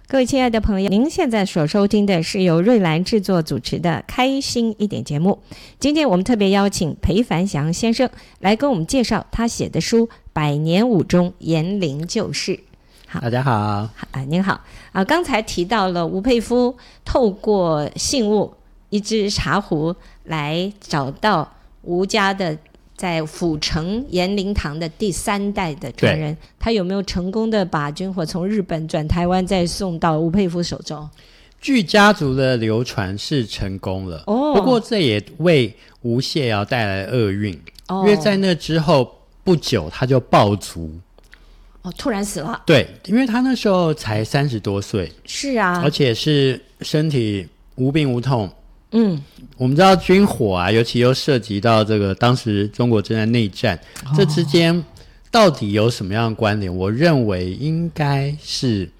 各位亲爱的朋友，您现在所收听的是由瑞兰制作主持的开心一点节目。今天我们特别邀请裴凡祥先生来跟我们介绍他写的书《百年武中延龄旧事》。好， 大家好。 您好刚才提到了吴佩孚透过信物一只茶壶来找到吴家的在府城延龄堂的第3代的传人，他有没有成功的把军火从日本转台湾再送到吴佩孚手中？ 据家族的流传是成功了，不过这也为吴谢尧带来厄运，因为在那之后不久他就暴卒。 突然死了。 对，因为他那时候才30多岁。 是啊， 而且是身体无病无痛。我们知道军火啊，尤其又涉及到这个当时中国正在内战，这之间到底有什么样的关联？我认为应该是